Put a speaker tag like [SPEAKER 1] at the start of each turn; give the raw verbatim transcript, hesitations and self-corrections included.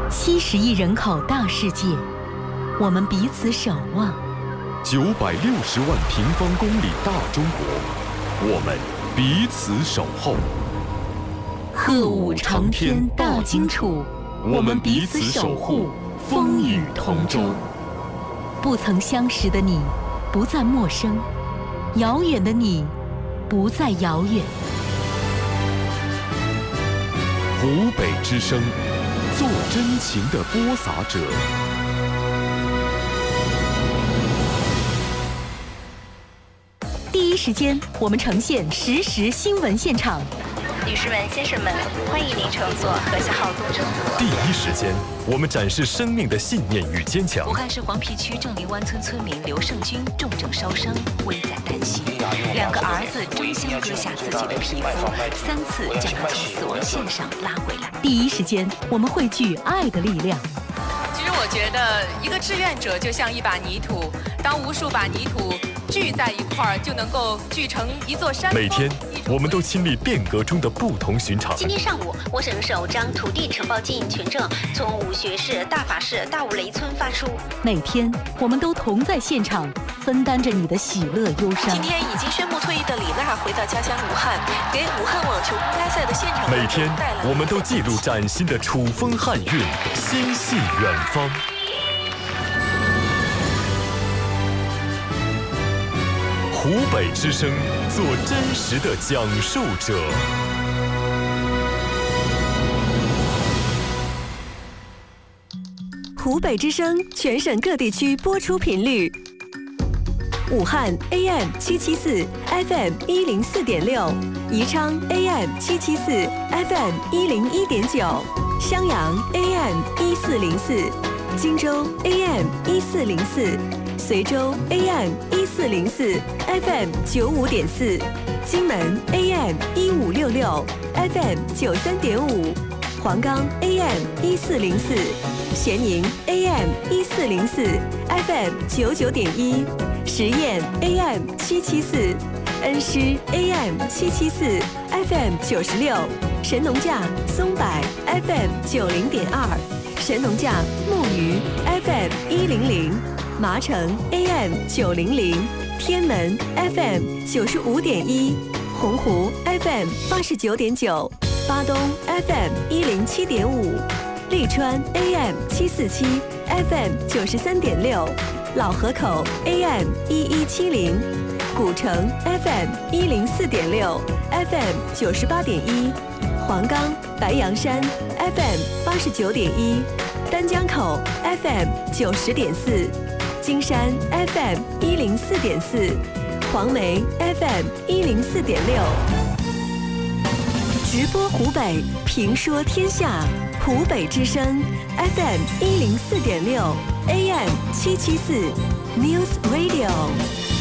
[SPEAKER 1] 七十亿人口大世界，我们彼此守望；
[SPEAKER 2] 九百六十万平方公里大中国，我们彼此守候。
[SPEAKER 1] 鹤舞长天大荆楚，我们彼此守护，风雨同舟。不曾相识的你，不再陌生；遥远的你，不再遥远。
[SPEAKER 2] 湖北之声，做真情的播撒者。
[SPEAKER 1] 第一时间，我们呈现实时新闻现场。
[SPEAKER 3] 女士们、先生们，欢迎您乘坐和谐号动车。
[SPEAKER 2] 第一时间，我们展示生命的信念与坚强。
[SPEAKER 4] 武汉市黄陂区正林湾村村民刘胜军重症烧伤，危在旦夕。两个儿子争相割下自己的皮肤，三次将他从死亡线上拉回来。
[SPEAKER 1] 第一时间，我们汇聚爱的力量。
[SPEAKER 5] 其实我觉得，一个志愿者就像一把泥土，当无数把泥土聚在一块儿，就能够聚成一座山。
[SPEAKER 2] 每天，我们都亲历变革中的不同寻常。
[SPEAKER 3] 今天上午，我省首张土地承包经营权证从武穴市大法市大武雷村发出。
[SPEAKER 1] 每天，我们都同在现场，分担着你的喜乐忧伤。
[SPEAKER 6] 今天已经宣布退役的李娜回到家乡武汉，给武汉网球公开赛的现场。
[SPEAKER 2] 每天，我们都记录崭新的楚风汉韵，心系远方。湖北之声，做真实的讲述者。
[SPEAKER 7] 湖北之声全省各地区播出频率：武汉 A M 七七四 F M 一零四点六，宜昌 A M 七七四 F M 一零一点九，襄阳 A M 一四零四，荆州 A M 一四零四。随州 A M 一四零四 F M 九五点四，荆门 A M 一五六六 F M 九三点五，黄冈 A M 一四零四，咸宁 A M 一四零四 F M 九九点一，十堰 A M 七七四，恩施 A M 七七四 F M 九十六，神农架松柏 F M 九零点二，神农架木鱼 F M 一零零。麻城 A M 九零零，天门 F M 九十五点一，洪湖 F M 八十九点九，巴东 F M 一零七点五，利川 A M 七四七 F M 九十三点六，老河口 A M 一一七零，古城 F M 一零四点六 F M 九十八点一，黄冈白杨山 F M 八十九点一，丹江口 F M 九十点四。金山 F M 一零四点四，黄梅 F M 一零四点六，直播湖北，评说天下，湖北之声 F M 一零四点六 A M 七七四 News Radio。